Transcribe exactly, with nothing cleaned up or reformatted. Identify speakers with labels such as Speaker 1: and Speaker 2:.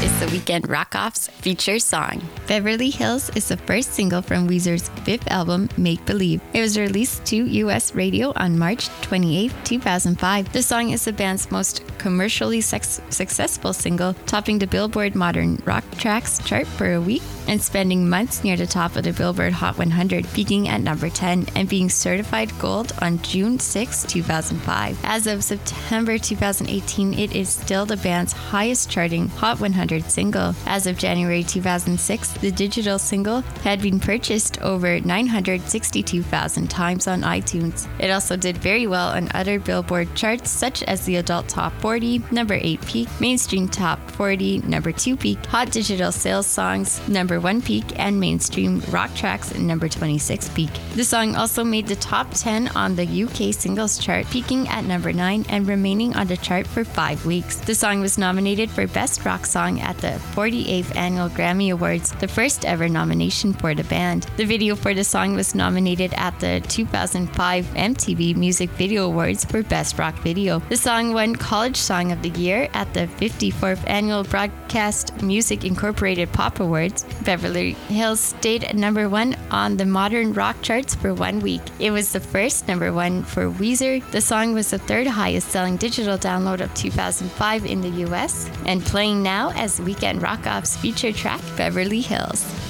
Speaker 1: is the Weekend Rock-Off's feature song. Beverly Hills is the first single from Weezer's fifth album, Make Believe. It was released to U S radio on March twenty-eighth, two thousand five. The song is the band's most commercially sex- successful single, topping the Billboard Modern Rock Tracks chart for a week and spending months near the top of the Billboard Hot one hundred, peaking at number ten and being certified gold on June sixth, two thousand five. As of September two thousand eighteen, it is still the band's highest charting Hot one hundred single. As of January two thousand six, the digital single had been purchased over nine hundred sixty-two thousand times on iTunes. It also did very well on other Billboard charts such as the Adult Top forty, number eight peak, Mainstream Top forty, number two peak, Hot Digital Sales Songs, number one peak, and Mainstream Rock Tracks, number twenty-six peak. The song also made the top ten on the U K singles chart, peaking at number nine and remaining on the chart for five weeks. The song was nominated for Best Rock Song at the forty-eighth Annual Grammy Awards, the first ever nomination for the band. The video for the song was nominated at the two thousand five M T V Music Video Awards for Best Rock Video. The song won College Song of the Year at the fifty-fourth Annual Broadcast Music Incorporated Pop Awards. Beverly Hills stayed at number one on the modern rock charts for one week. It was the first number one for Weezer. The song was the third highest selling digital download of two thousand five in the U S and playing now as Weekend Rock-Off's feature track, Beverly Hills.